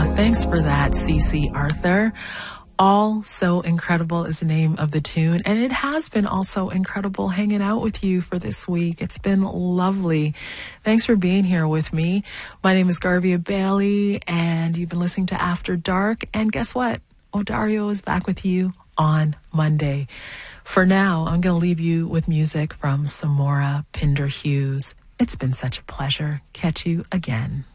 Thanks for that, CC Arthur. All So Incredible is the name of the tune, and it has been also incredible hanging out with you for this week. It's been lovely. Thanks for being here with me. My name is Garvia Bailey, and you've been listening to After Dark, and guess what? Odario is back with you on Monday. For now, I'm going to leave you with music from Samora Pinder Hughes. It's been such a pleasure. Catch you again.